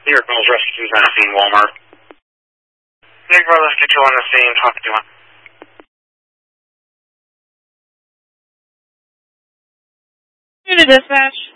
New York Mills Rescue 2's on the scene, Walmart. New York Mills Rescue 2 on the scene, talk to you. Unit dispatch.